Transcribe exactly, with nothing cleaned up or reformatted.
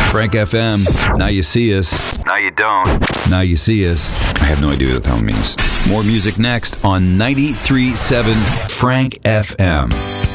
Frank F M. Now you see us. Now you don't. Now you see us. I have no idea what the hell it means. More music next on ninety-three point seven Frank F M.